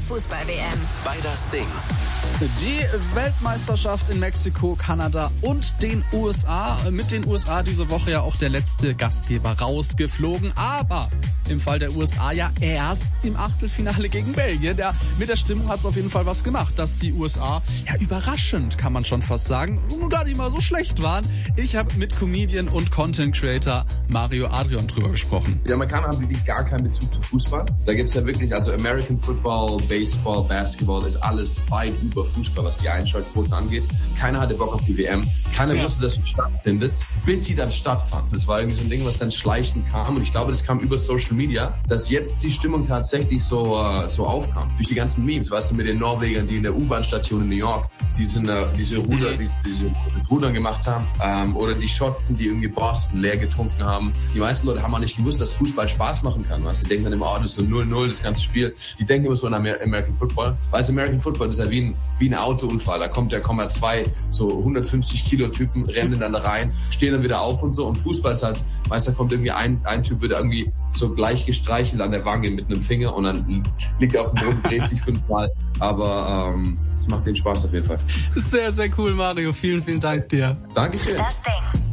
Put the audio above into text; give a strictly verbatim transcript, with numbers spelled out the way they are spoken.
Fußball-W M. Bei das Ding. Die Weltmeisterschaft in Mexiko, Kanada und den U S A. Mit den U S A diese Woche ja auch der letzte Gastgeber rausgeflogen. Aber im Fall der U S A ja erst im Achtelfinale gegen Belgien. Der, mit der Stimmung hat es auf jeden Fall was gemacht, dass die U S A ja überraschend, kann man schon fast sagen, gar nicht mal so schlecht waren. Ich habe mit Comedian und Content Creator Mario Adrian drüber gesprochen. Die Amerikaner haben wirklich gar keinen Bezug zu Fußball. Da gibt's ja wirklich, also American Football, Baseball, Basketball ist alles weit über Fußball, was die Einschaltquoten angeht. Keiner hatte Bock auf die W M. Keiner ja. wusste, dass sie stattfindet, bis sie dann stattfand. Das war irgendwie so ein Ding, was dann schleichend kam. Und ich glaube, das kam über Social Media, dass jetzt die Stimmung tatsächlich so uh, so aufkam. Durch die ganzen Memes, weißt du, mit den Norwegern, die in der U-Bahn-Station in New York diesen, uh, diese Ruder, die, diese Rudern gemacht haben. Ähm, oder die Schotten, die irgendwie Boston leer getrunken haben. Die meisten Leute haben auch nicht gewusst, dass Fußball Spaß machen kann. Weißt du, die denken dann immer, oh, das ist so null null, das ganze Spiel. Die denken immer so an American Football. Weißt du, American Football, das ist ja wie ein, wie ein Autounfall. Da kommt der Komma zwei, so hundertfünfzig Kilo Typen, rennen dann da rein, stehen dann wieder auf und so. Und Fußball ist halt, weißt du, da kommt irgendwie ein, ein Typ, wird irgendwie so gleich gestreichelt an der Wange mit einem Finger und dann liegt er auf dem Boden, dreht sich fünfmal. Aber ähm, es macht den Spaß auf jeden Fall. Sehr, sehr cool, Mario. Vielen, vielen Dank dir. Dankeschön. Das Ding.